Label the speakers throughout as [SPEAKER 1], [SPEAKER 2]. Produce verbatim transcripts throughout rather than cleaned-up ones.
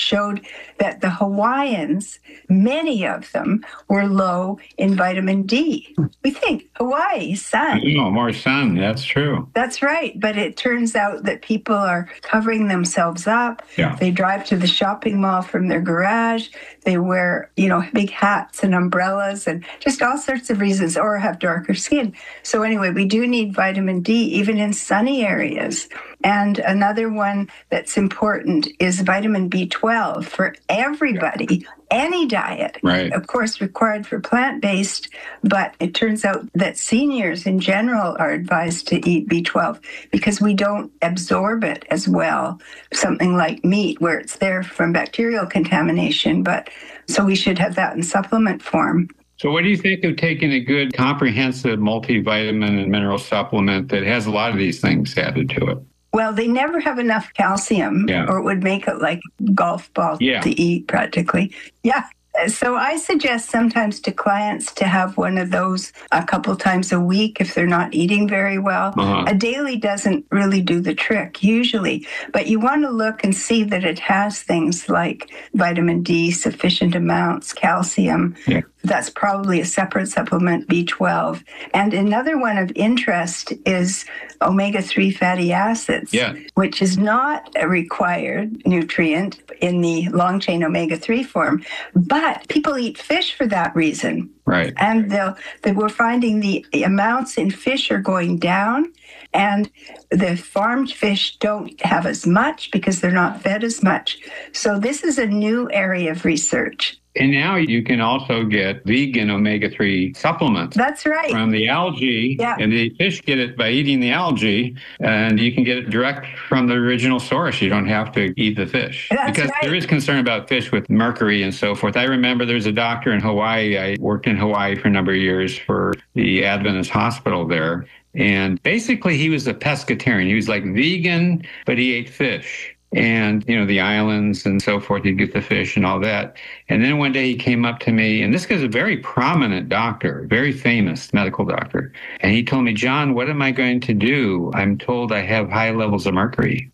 [SPEAKER 1] showed that the Hawaiians, many of them, were low in vitamin D. We think Hawaii, sun.
[SPEAKER 2] No, more sun. That's true.
[SPEAKER 1] That's right. But it turns out that people are covering themselves up.
[SPEAKER 2] Yeah.
[SPEAKER 1] They drive to the shopping mall from their garage. They wear, you know, big hats and umbrellas and just all sorts of reasons, or have darker skin. So anyway, we do need vitamin D, even in sunny areas. And another one that's important is vitamin B twelve for everybody, any diet.
[SPEAKER 2] Right.
[SPEAKER 1] Of course, required for plant-based, but it turns out that seniors in general are advised to eat B twelve because we don't absorb it as well. Something like meat, where it's there from bacterial contamination, but so we should have that in supplement form.
[SPEAKER 2] So what do you think of taking a good comprehensive multivitamin and mineral supplement that has a lot of these things added to it?
[SPEAKER 1] Well, they never have enough calcium,
[SPEAKER 2] yeah.
[SPEAKER 1] or it would make it like golf ball
[SPEAKER 2] yeah.
[SPEAKER 1] to eat practically. Yeah. So I suggest sometimes to clients to have one of those a couple times a week if they're not eating very well.
[SPEAKER 2] Uh-huh.
[SPEAKER 1] A daily doesn't really do the trick usually, but you want to look and see that it has things like vitamin D, sufficient amounts, calcium.
[SPEAKER 2] Yeah.
[SPEAKER 1] That's probably a separate supplement, B twelve. And another one of interest is omega three fatty acids,
[SPEAKER 2] yeah.
[SPEAKER 1] which is not a required nutrient in the long-chain omega three form. But people eat fish for that reason.
[SPEAKER 2] Right.
[SPEAKER 1] And they'll, they we're finding the amounts in fish are going down, and the farmed fish don't have as much because they're not fed as much. So this is a new area of research.
[SPEAKER 2] And now you can also get vegan omega three supplements.
[SPEAKER 1] That's right.
[SPEAKER 2] From the algae.
[SPEAKER 1] Yeah.
[SPEAKER 2] And the fish get it by eating the algae, and you can get it direct from the original source. You don't have to eat the fish.
[SPEAKER 1] That's
[SPEAKER 2] because
[SPEAKER 1] right.
[SPEAKER 2] there is concern about fish with mercury and so forth. I remember there's a doctor in Hawaii. I worked in Hawaii for a number of years for the Adventist hospital there. And basically he was a pescatarian. He was like vegan, but he ate fish. And, you know, the islands and so forth, you'd get the fish and all that. And then one day he came up to me, and this guy's a very prominent doctor, very famous medical doctor. And he told me, John, what am I going to do? I'm told I have high levels of mercury.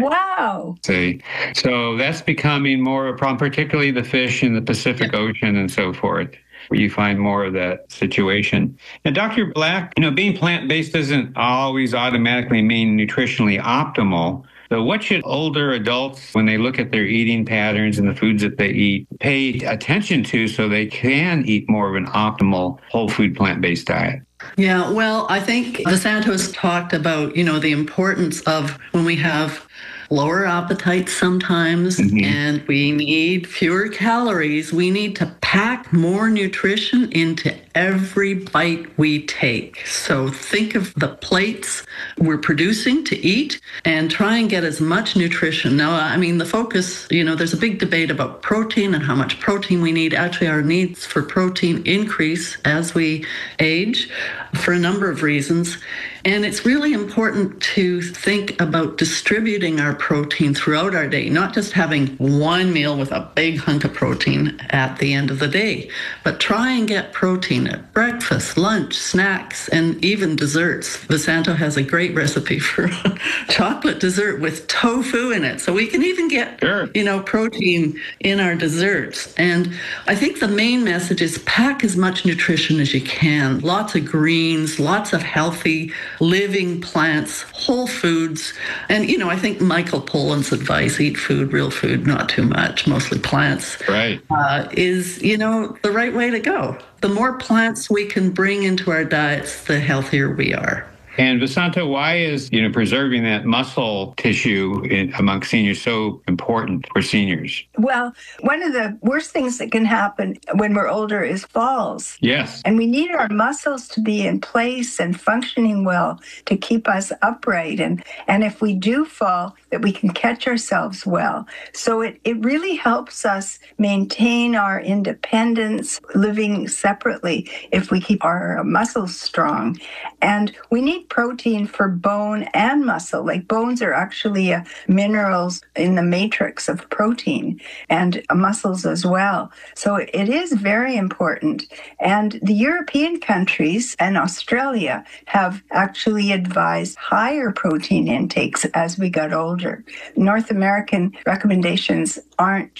[SPEAKER 1] Wow.
[SPEAKER 2] See, so that's becoming more of a problem, particularly the fish in the Pacific Ocean and so forth, where you find more of that situation. And Doctor Black, you know, being plant-based doesn't always automatically mean nutritionally optimal. So what should older adults, when they look at their eating patterns and the foods that they eat, pay attention to so they can eat more of an optimal whole food plant-based diet?
[SPEAKER 3] Yeah, well, I think DeSantos talked about, you know, the importance of when we have lower appetites sometimes, mm-hmm. and we need fewer calories, we need to pack more nutrition into every bite we take. So think of the plates we're producing to eat and try and get as much nutrition. Now, I mean, the focus, you know, there's a big debate about protein and how much protein we need. Actually, our needs for protein increase as we age for a number of reasons. And it's really important to think about distributing our protein throughout our day, not just having one meal with a big hunk of protein at the end of the day, but try and get protein at breakfast, lunch, snacks, and even desserts. Visanto has a great recipe for chocolate dessert with tofu in it. So we can even get,
[SPEAKER 2] sure.
[SPEAKER 3] you know, protein in our desserts. And I think the main message is pack as much nutrition as you can. Lots of greens, lots of healthy living plants, whole foods. And, you know, I think Michael Pollan's advice, eat food, real food, not too much, mostly plants,
[SPEAKER 2] right,
[SPEAKER 3] uh, is, you know, the right way to go. The more plants we can bring into our diets, the healthier we are.
[SPEAKER 2] And Visanto, why is, you know, preserving that muscle tissue in, among seniors so important for seniors?
[SPEAKER 1] Well, one of the worst things that can happen when we're older is falls.
[SPEAKER 2] Yes.
[SPEAKER 1] And we need our muscles to be in place and functioning well to keep us upright. And, and if we do fall, that we can catch ourselves well. So it, it really helps us maintain our independence, living separately, if we keep our muscles strong. And we need protein for bone and muscle. Like bones are actually uh, minerals in the matrix of protein, and uh, muscles as well. So it is very important. And the European countries and Australia have actually advised higher protein intakes as we got older. North American recommendations aren't